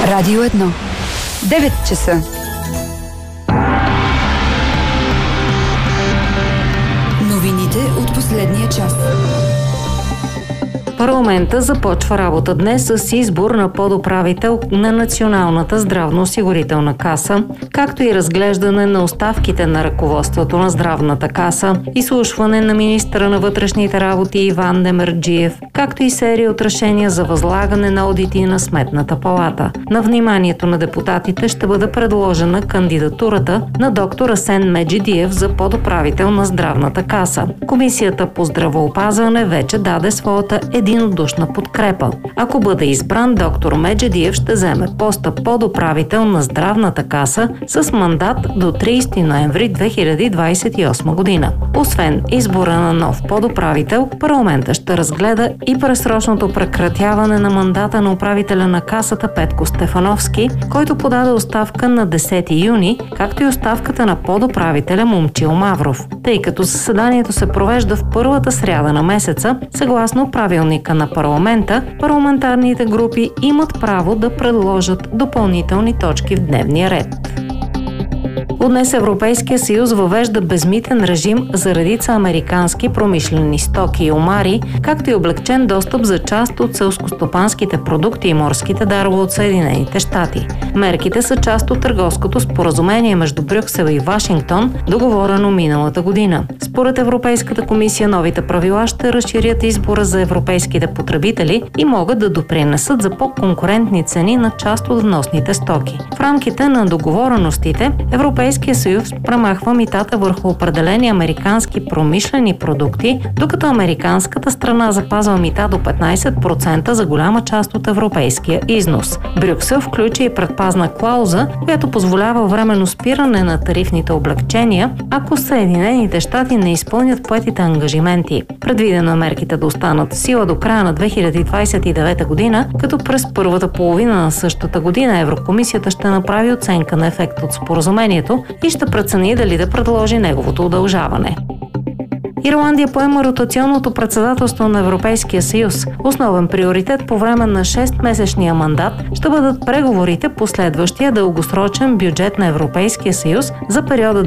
Радио 1. 9 часа. Новините от последния час. Парламента започва работа днес с избор на подуправител на Националната здравноосигурителна каса, както и разглеждане на оставките на ръководството на здравната каса, изслушване на министъра на вътрешните работи Иван Демерджиев, както и серия от решения за възлагане на одити на Сметната палата. На вниманието на депутатите ще бъде предложена кандидатурата на доктор Асен Меджидиев за подуправител на здравната каса. Комисията по здравеопазване вече даде своята единодушна подкрепа. Ако бъде избран, доктор Меджидиев ще вземе поста подуправител на здравната каса с мандат до 30 ноември 2028 година. Освен избора на нов подуправител, парламента ще разгледа и пресрочното прекратяване на мандата на управителя на касата Петко Стефановски, който подаде оставка на 10 юни, както и оставката на подуправителя Момчил Мавров. Тъй като заседанието се провежда в първата сряда на месеца, съгласно правилника на парламента, парламентарните групи имат право да предложат допълнителни точки в дневния ред. От днес Европейския съюз въвежда безмитен режим за редица американски промишлени стоки и омари, както и облекчен достъп за част от селскостопанските продукти и морските дарове от Съединените щати. Мерките са част от търговското споразумение между Брюксел и Вашингтон, договорено миналата година. Според Европейската комисия, новите правила ще разширят избора за европейските потребители и могат да допринесат за по-конкурентни цени на част от вносните стоки. В рамките на договореностите, Европейския съюз премахва митата върху определени американски промишлени продукти, докато американската страна запазва мита до 15% за голяма част от европейския износ. Брюксел включи и предпазна клауза, която позволява временно спиране на тарифните облекчения, ако Съединените щати не изпълнят поетите ангажименти. Предвидено е мерките да останат в сила до края на 2029 година, като през първата половина на същата година Еврокомисията ще направи оценка на ефект от споразумението и ще прецени дали да предложи неговото удължаване. Ирландия поема ротационното председателство на Европейския съюз. Основен приоритет по време на 6-месечния мандат ще бъдат преговорите по следващия дългосрочен бюджет на Европейския съюз за периода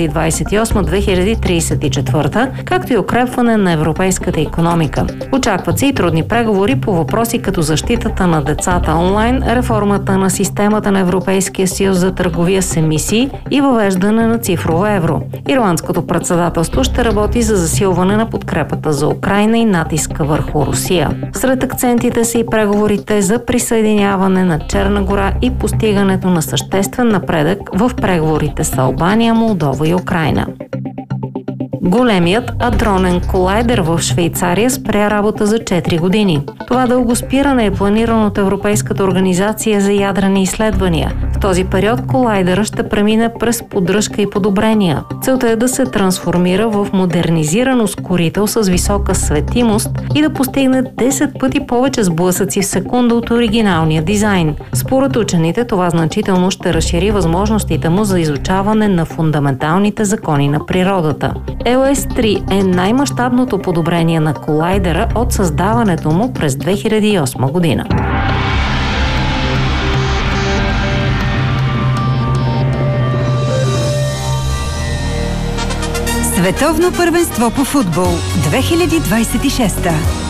2028-2034, както и укрепване на европейската икономика. Очакват се и трудни преговори по въпроси като защитата на децата онлайн, реформата на системата на Европейския съюз за търговия с емисии и въвеждане на цифрово евро. Ирландското председателство ще работи за засилване на подкрепата за Украйна и натиска върху Русия. Сред акцентите са и преговорите за присъединяване на Черна гора и постигането на съществен напредък в преговорите с Албания, Молдова и Украйна. Големият адронен колайдер в Швейцария спря работа за 4 години. Това дълго спиране е планирано от Европейската организация за ядрени изследвания. В този период колайдера ще премине през поддръжка и подобрения. Целта е да се трансформира в модернизиран ускорител с висока светимост и да постигне 10 пъти повече сблъсъци в секунда от оригиналния дизайн. Според учените, това значително ще разшири възможностите му за изучаване на фундаменталните закони на природата. LS-3 е най-мащабното подобрение на колайдера от създаването му през 2008 година. Световно първенство по футбол 2026.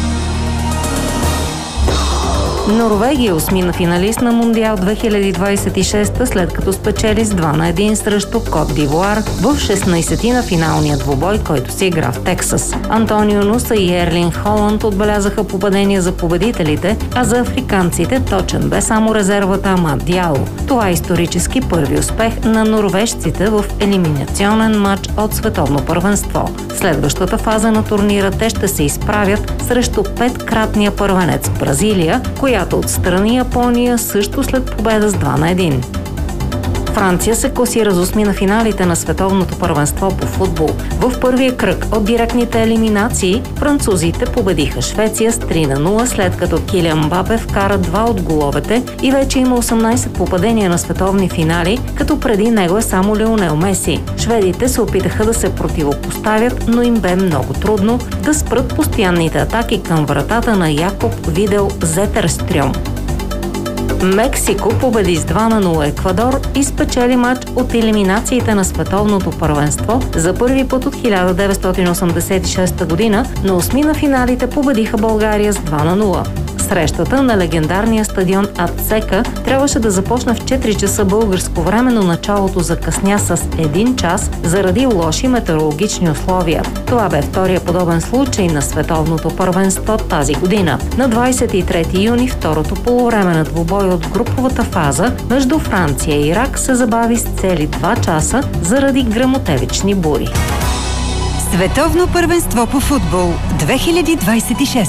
Норвегия осмина финалист на Мондиал 2026, след като спечели с 2-1 срещу Кот д'Ивуар в 16-ти на финалния двубой, който се игра в Тексас. Антонио Нуса и Ерлинг Холанд отбелязаха попадения за победителите, а за африканците точен бе само резервата Амад Диало. Това е исторически първи успех на норвежците в елиминационен матч от световно първенство. В следващата фаза на турнира те ще се изправят срещу 5-кратния първенец Бразилия, която отстрани Япония също след победа с 2-1. Франция се класира с осми на финалите на световното първенство по футбол. В първия кръг от директните елиминации французите победиха Швеция с 3-0, след като Килиан Мбапе вкара 2 от головете и вече има 18 попадения на световни финали, като преди него е само Лионел Меси. Шведите се опитаха да се противопоставят, но им бе много трудно да спрат постоянните атаки към вратата на Якоб Видел Зетерстрьом. Мексико победи с 2-0 Еквадор и спечели матч от елиминациите на световното първенство. За първи път от 1986 година на осми на финалите победиха България с 2-0. Срещата на легендарния стадион Ацтека трябваше да започне в 4 часа българско време, но началото закъсня с 1 час заради лоши метеорологични условия. Това бе втория подобен случай на световното първенство тази година. На 23 юни второто полувреме на двубой от груповата фаза между Франция и Ирак се забави с цели 2 часа заради гръмотевични бури. Световно първенство по футбол 2026.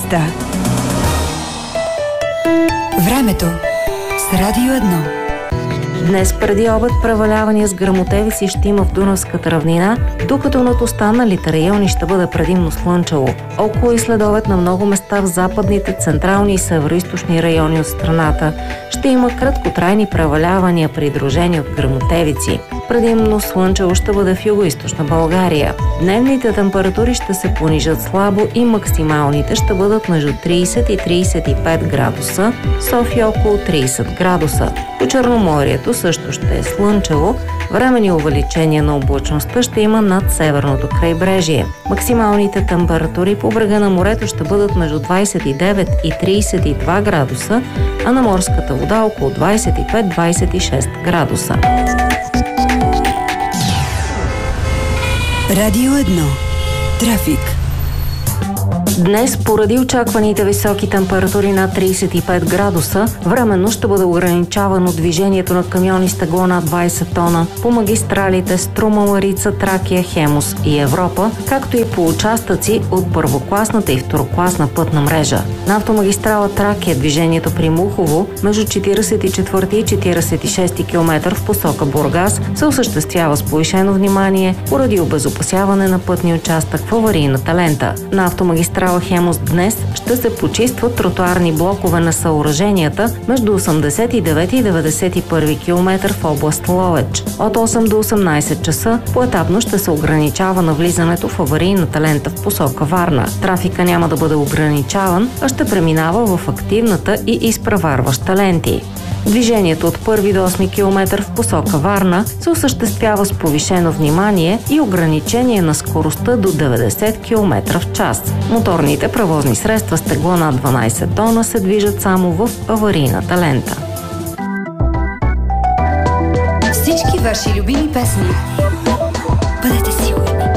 Времето с Радио 1. Днес преди обед превалявания с гръмотевици ще има в Дунавската равнина, докато над останалите райони ще бъде предимно слънчево. Около и следобед на много места в западните, централни и североизточни райони от страната ще има краткотрайни превалявания, придружени от гръмотевици. Предимно слънчево ще бъде в югоизточна България. Дневните температури ще се понижат слабо и максималните ще бъдат между 30 и 35 градуса, София около 30 градуса. По Черноморието също ще е слънчево, временни увеличения на облачността ще има над северното крайбрежие. Максималните температури по брега на морето ще бъдат между 29 и 32 градуса, а на морската вода около 25-26 градуса. Радио 1. Трафик. Днес, поради очакваните високи температури над 35 градуса, временно ще бъде ограничавано движението на камиони с тегло над 20 тона по магистралите Струма, Марица, Тракия, Хемус и Европа, както и по участъци от първокласната и второкласна пътна мрежа. На автомагистрала Тракия движението при Мухово между 44 и 46 км в посока Бургас се осъществява с повишено внимание поради обезопасяване на пътния участък в аварийната лента. На автомагистрала Хемус днес ще се почистват тротоарни блокове на съоръженията между 89 и 91 км в област Ловеч. От 8 до 18 часа поетапно ще се ограничава навлизането в аварийната лента в посока Варна. Трафика няма да бъде ограничаван, а ще преминава в активната и изпреварваща ленти. Движението от 1 до 8 км в посока Варна се осъществява с повишено внимание и ограничение на скоростта до 90 км в час. Моторните превозни средства с тегло над 12 тона се движат само в аварийната лента. Всички ваши любими песни